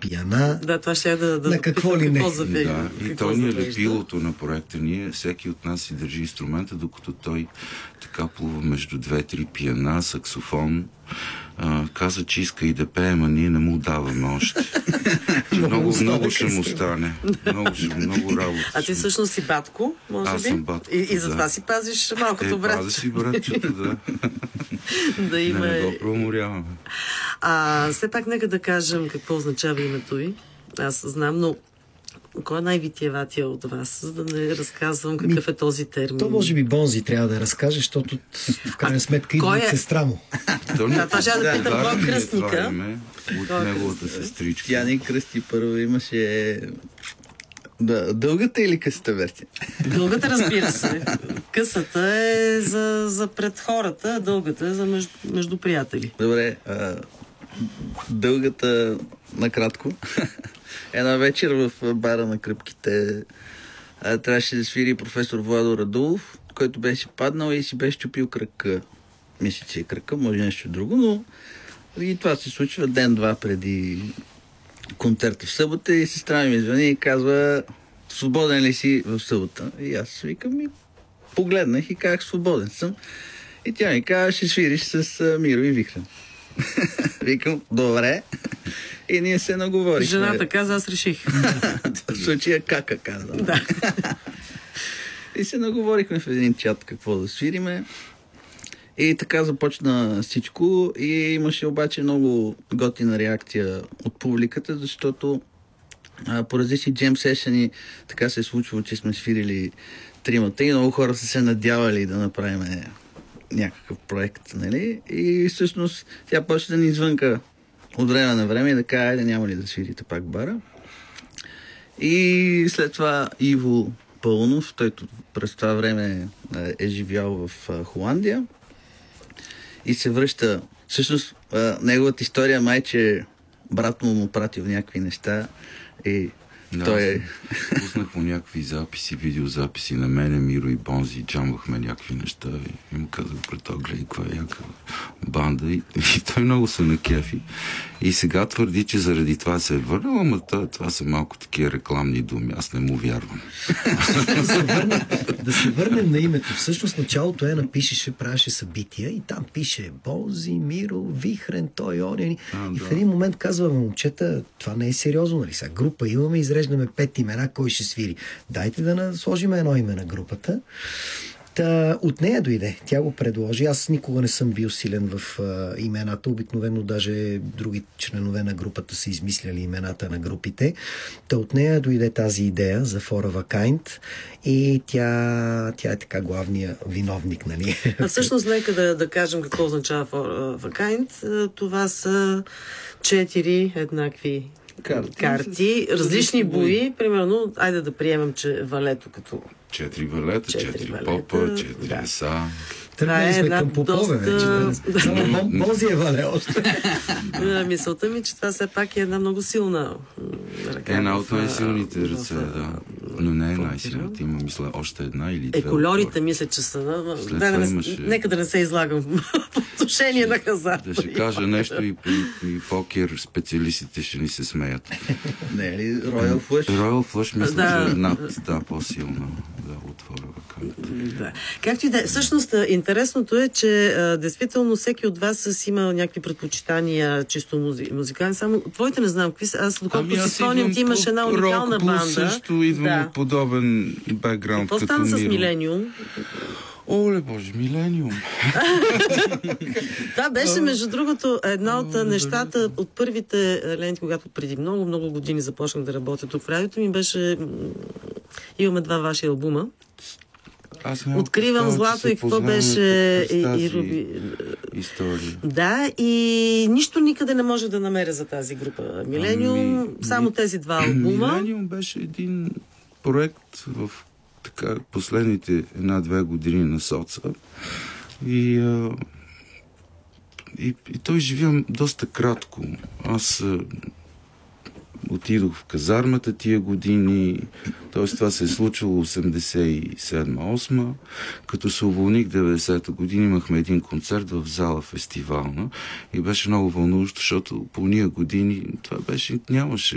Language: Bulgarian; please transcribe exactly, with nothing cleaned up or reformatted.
пияна. Да, това ще е да, да на какво ли не. Завежда, да, и какво той ни е завежда. лепилото на проекта. Ние, всеки от нас си държи инструмента, докато той така плува между две-три пияна, саксофон. А, каза, че иска и да пее, ама ние не му даваме още. много, много ще му стане. Много, ще, много работа. А ти всъщност си батко, може Аз би? съм батко, И, и затова да. си пазиш малкото Е, братче. пазя си братчето, да. да има... Не, не го проуморяваме. А, все пак нека да кажем какво означава името ви. Аз знам, но кой е най-витиеватия от вас, за да не разказвам какъв е този термин? То може би Бонзи трябва да разкаже, защото в крайна сметка идва кой от е? сестра му. Да, това ще да питам Това кой ми е е кръстника. това име от неговата сестричка. Тя не кръсти първо, имаше... Да, дългата или късата версия? Дългата, разбира се. Късата е за, за пред хората, дългата е за между, между приятели. Добре, а, дългата накратко. Една вечер в бара на Кръпките а, трябваше да свири професор Владо Радулов, който беше паднал и си беше чупил кръка. Мисля, че е кръка, може нещо друго, но и това се случва ден-два преди концерта в събота и сестра ми звъни и казва: свободен ли си в събота? И аз викам и погледнах и казах: свободен съм. И тя ми казва: ще свириш с а, Миро и Вихрен. Викам: добре. И ние се наговорихме. Жената каза, аз реших. В случая кака каза. Да. И се наговорихме в един чат какво да свириме. И така започна всичко и имаше обаче много готина реакция от публиката, защото а, по различни джем сешъни така се е случвало, че сме свирили тримата и много хора са се надявали да направим някакъв проект, нали? И всъщност тя почна да ни звънка от време на време и да каже: айде, няма ли да свирите пак бара? И след това Иво Пълнов, той през това време е живял в Холандия и се връща. Всъщност, неговата история май, че брат му му пратил някакви неща и Да, той е... пуснах му някакви записи, видеозаписи на мене, Миро и Бонзи, джамвахме някакви неща и, и му казах пред това: гледай, каква е яка банда. И, и той много се накефи. И сега твърди, че заради това се е върнал, ама това, това са малко такива рекламни думи. Аз не му вярвам. да, се върнем, да се върнем на името. Всъщност началото е напишеше, правеше събития и там пише Бонзи, Миро, Вихрен, той, он. А, и да. в един момент казваме: момчета, това не е сериозно, нали? Сега група имаме, изреждаме пет имена, кой ще свири. Дайте да сложим едно име на групата. Та, от нея дойде. Тя го предложи. Аз никога не съм бил силен в а, имената. Обикновено даже други членове на групата са измисляли имената на групите. Та от нея дойде тази идея за For of a Kind и тя, тя е така главният виновник, нали? А всъщност, нека да, да кажем какво означава For of a Kind. Това са четири еднакви Карти. карти, различни бои. Примерно, айде да приемем, че валето като... Четири валета, Четири четири валета, попа, четири да. деса. Тръгнали сме една към попове доста- вече. Да. Само Бонзи е вале още. Да, мисълта ми, че това все пак е една много силна м, ръка. Една в, от най-силните в, ръце, в, да. Но не е в- най-силната. Има, мисля, още една или две. Е, колорите отгоре. мисля, че са... Да, След да, това не, имаше- Нека да не се излагам по отношение на хазарта. Да ще кажа нещо и при, при покер специалистите ще ни се смеят. Не е ли Royal Flush? Royal Flush мисля, Да. че е над, да, по-силно. Да, отворя ръката. Да. Както и да е. Всъщност, а, интересното е, че а, действително всеки от вас си има някакви предпочитания, чисто музи, музикални. Само твоите не знам какви са. Аз доколкото си спомням, ти имаш една уникална рок, банда. блуз също идвам Да. от подобен бекграунд Какво като стана с Миро. Милениум? Оле, боже, Милениум. Това беше, между другото, една от нещата от първите ленти, когато преди много, много години започнах да работя тук в радиото, ми беше... м, Имаме два ваши албума. Аз нямам Откривам представа, че злато се и какво познаваме беше през и, тази и Руби. история. Да, и нищо никъде не може да намеря за тази група. Милениум, Ами, само ми- тези два албума. Милениум беше един проект в така последните една-две години на соца. И, а, и, и той живя доста кратко. Аз а, отидох в казармата тия години, т.е. това се е случило осемдесет и седма осма. Като се уволних деветдесета година, имахме един концерт в зала фестивална и беше много вълнуващо, защото по уния години това беше, нямаше